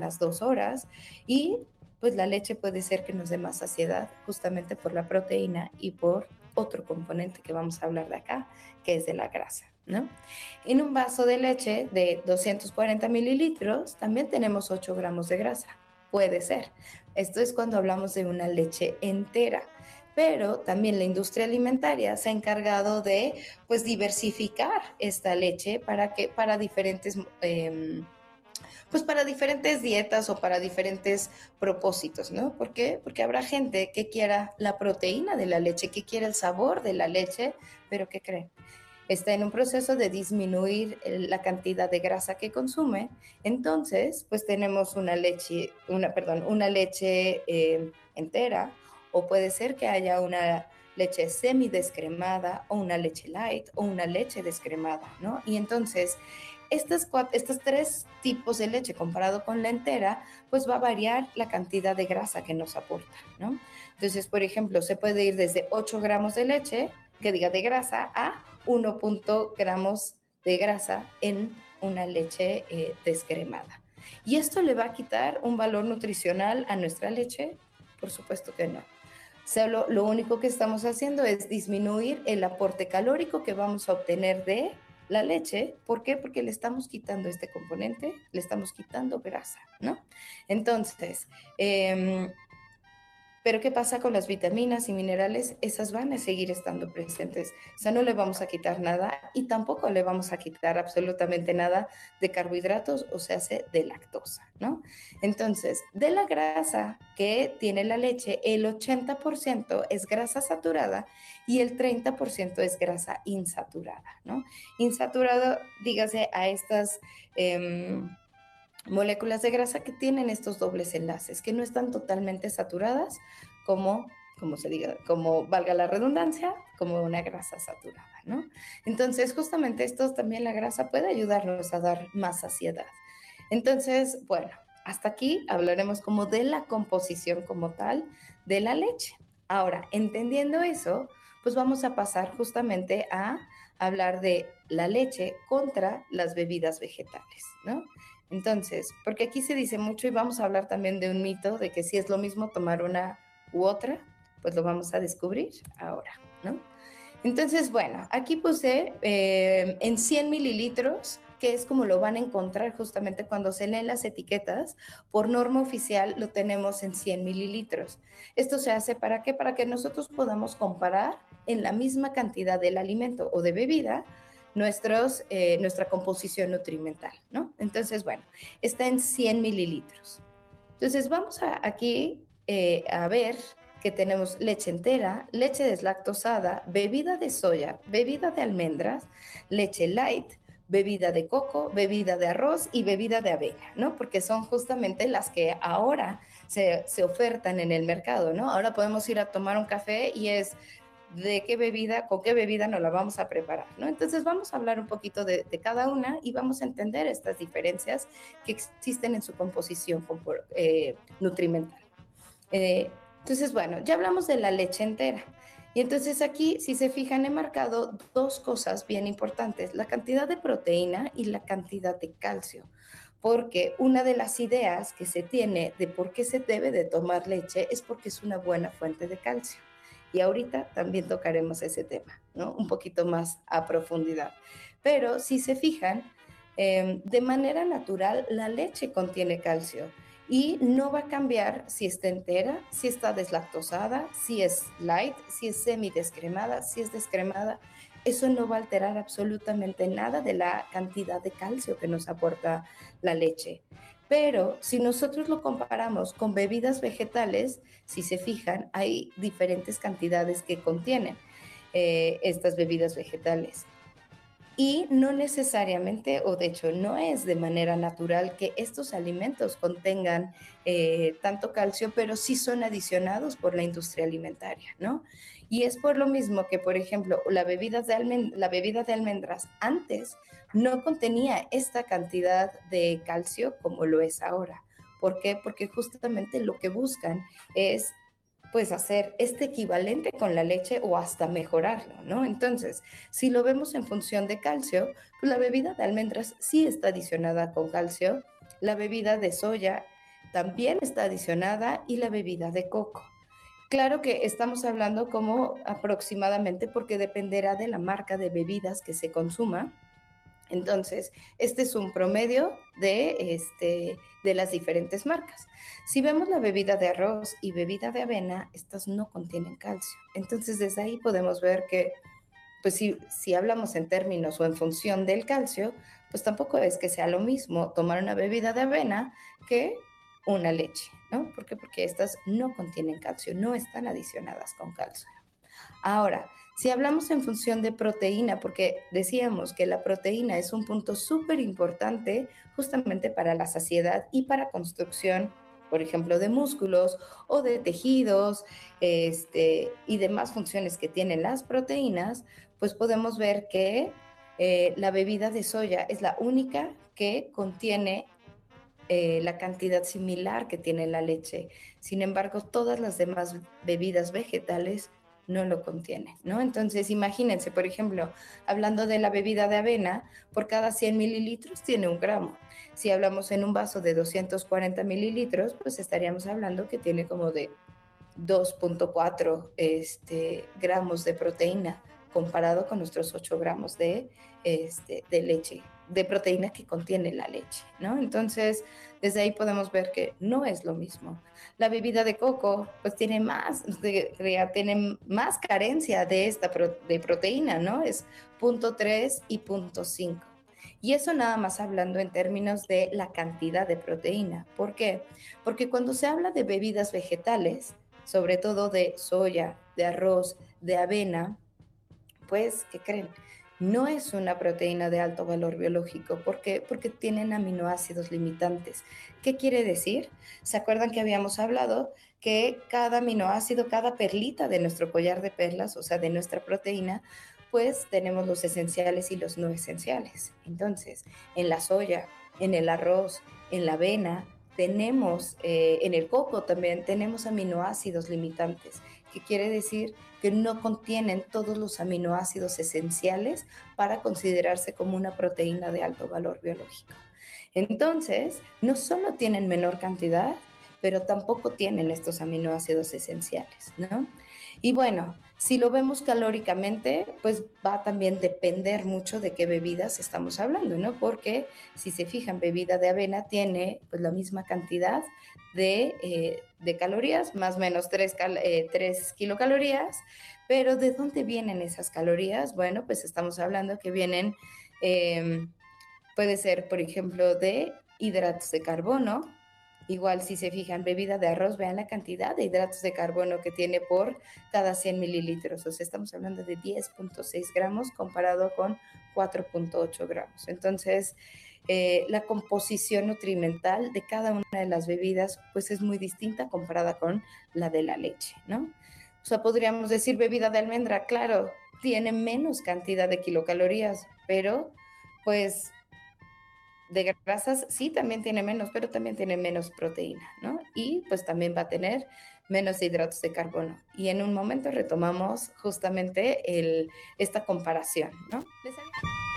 las 2 horas y pues la leche puede ser que nos dé más saciedad justamente por la proteína y por otro componente que vamos a hablar de acá, que es de la grasa, ¿no? En un vaso de leche de 240 mililitros también tenemos 8 gramos de grasa. Puede ser. Esto es cuando hablamos de una leche entera. Pero también la industria alimentaria se ha encargado de, pues, diversificar esta leche para diferentes pues para diferentes dietas o para diferentes propósitos, ¿no? ¿Por qué? Porque habrá gente que quiera la proteína de la leche, que quiera el sabor de la leche, pero ¿qué creen? Está en un proceso de disminuir la cantidad de grasa que consume, entonces pues tenemos una leche entera, o puede ser que haya una leche semidescremada o una leche light o una leche descremada, ¿no? Y entonces estos tres tipos de leche comparado con la entera, pues va a variar la cantidad de grasa que nos aporta, ¿no? Entonces, por ejemplo, se puede ir desde 8 gramos de leche, que diga de grasa, a 1 gramos de grasa en una leche descremada. ¿Y esto le va a quitar un valor nutricional a nuestra leche? Por supuesto que no. Solo lo único que estamos haciendo es disminuir el aporte calórico que vamos a obtener de la leche. ¿Por qué? Porque le estamos quitando este componente, le estamos quitando grasa, ¿no? Entonces, pero ¿qué pasa con las vitaminas y minerales? Esas van a seguir estando presentes. O sea, no le vamos a quitar nada y tampoco le vamos a quitar absolutamente nada de carbohidratos, o sea, de lactosa, ¿no? Entonces, de la grasa que tiene la leche, el 80% es grasa saturada y el 30% es grasa insaturada, ¿no? Insaturado, dígase a estas moléculas de grasa que tienen estos dobles enlaces, que no están totalmente saturadas como se diga, como valga la redundancia, como una grasa saturada, ¿no? Entonces, justamente esto también la grasa puede ayudarnos a dar más saciedad. Entonces, bueno, hasta aquí hablaremos como de la composición como tal de la leche. Ahora, entendiendo eso, pues vamos a pasar justamente a hablar de la leche contra las bebidas vegetales, ¿no? Entonces, porque aquí se dice mucho y vamos a hablar también de un mito de que si es lo mismo tomar una u otra, pues lo vamos a descubrir ahora, ¿no? Entonces, bueno, aquí puse en 100 mililitros, que es como lo van a encontrar justamente cuando se leen las etiquetas. Por norma oficial lo tenemos en 100 mililitros. Esto se hace ¿para qué? Para que nosotros podamos comparar en la misma cantidad del alimento o de bebida nuestra composición nutrimental, ¿no? Entonces, bueno, está en 100 mililitros. Entonces, vamos aquí a ver que tenemos leche entera, leche deslactosada, bebida de soya, bebida de almendras, leche light, bebida de coco, bebida de arroz y bebida de avena, ¿no? Porque son justamente las que ahora se ofertan en el mercado, ¿no? Ahora podemos ir a tomar un café y es de qué bebida, con qué bebida nos la vamos a preparar, ¿no? Entonces vamos a hablar un poquito de cada una y vamos a entender estas diferencias que existen en su composición nutrimental. Entonces, bueno, ya hablamos de la leche entera. Y entonces aquí, si se fijan, he marcado dos cosas bien importantes, la cantidad de proteína y la cantidad de calcio. Porque una de las ideas que se tiene de por qué se debe de tomar leche es porque es una buena fuente de calcio. Y ahorita también tocaremos ese tema, ¿no? Un poquito más a profundidad. Pero si se fijan, de manera natural la leche contiene calcio y no va a cambiar si está entera, si está deslactosada, si es light, si es semidescremada, si es descremada. Eso no va a alterar absolutamente nada de la cantidad de calcio que nos aporta la leche. Pero si nosotros lo comparamos con bebidas vegetales, si se fijan, hay diferentes cantidades que contienen estas bebidas vegetales. Y no necesariamente, o de hecho no es de manera natural que estos alimentos contengan tanto calcio, pero sí son adicionados por la industria alimentaria, ¿no? Y es por lo mismo que, por ejemplo, la bebida de almendras antes no contenía esta cantidad de calcio como lo es ahora. ¿Por qué? Porque justamente lo que buscan es pues hacer este equivalente con la leche o hasta mejorarlo, ¿no? Entonces, si lo vemos en función de calcio, pues la bebida de almendras sí está adicionada con calcio, la bebida de soya también está adicionada y la bebida de coco. Claro que estamos hablando como aproximadamente porque dependerá de la marca de bebidas que se consuma. Entonces, este es un promedio de las diferentes marcas. Si vemos la bebida de arroz y bebida de avena, estas no contienen calcio. Entonces, desde ahí podemos ver que, pues si hablamos en términos o en función del calcio, pues tampoco es que sea lo mismo tomar una bebida de avena que una leche, ¿no? ¿Por qué? Porque estas no contienen calcio, no están adicionadas con calcio. Ahora, si hablamos en función de proteína, porque decíamos que la proteína es un punto súper importante justamente para la saciedad y para construcción, por ejemplo, de músculos o de tejidos, y demás funciones que tienen las proteínas, pues podemos ver que la bebida de soya es la única que contiene la cantidad similar que tiene la leche. Sin embargo, todas las demás bebidas vegetales no lo contienen, ¿no? Entonces, imagínense, por ejemplo, hablando de la bebida de avena, por cada 100 mililitros tiene 1 gramo. Si hablamos en un vaso de 240 mililitros, pues estaríamos hablando que tiene como de 2,4 gramos de proteína comparado con nuestros 8 gramos de leche, de proteína que contiene la leche, ¿no? Entonces, desde ahí podemos ver que no es lo mismo. La bebida de coco, pues tiene más carencia de proteína, ¿no? Es 0,3 y 0,5. Y eso nada más hablando en términos de la cantidad de proteína. ¿Por qué? Porque cuando se habla de bebidas vegetales, sobre todo de soya, de arroz, de avena, pues, ¿qué creen? No es una proteína de alto valor biológico. ¿Por qué? Porque tienen aminoácidos limitantes. ¿Qué quiere decir? ¿Se acuerdan que habíamos hablado que cada aminoácido, cada perlita de nuestro collar de perlas, o sea, de nuestra proteína, pues tenemos los esenciales y los no esenciales? Entonces, en la soya, en el arroz, en la avena, en el coco también tenemos aminoácidos limitantes. ¿Qué quiere decir? Que no contienen todos los aminoácidos esenciales para considerarse como una proteína de alto valor biológico. Entonces, no solo tienen menor cantidad, pero tampoco tienen estos aminoácidos esenciales, ¿no? Y bueno, si lo vemos calóricamente, pues va a también depender mucho de qué bebidas estamos hablando, ¿no? Porque si se fijan, bebida de avena tiene pues la misma cantidad de calorías, más o menos 3 kilocalorías, pero ¿de dónde vienen esas calorías? Bueno, pues estamos hablando que vienen, eh, puede ser, por ejemplo, de hidratos de carbono. Igual si se fijan, bebida de arroz, vean la cantidad de hidratos de carbono que tiene por cada 100 mililitros. O sea, estamos hablando de 10,6 gramos comparado con 4,8 gramos. Entonces, la composición nutrimental de cada una de las bebidas pues es muy distinta comparada con la de la leche, ¿no? O sea, podríamos decir bebida de almendra, claro, tiene menos cantidad de kilocalorías, pero pues de grasas sí también tiene menos, pero también tiene menos proteína, ¿no? Y pues también va a tener menos hidratos de carbono. Y en un momento retomamos justamente esta comparación, ¿no? ¿Les había?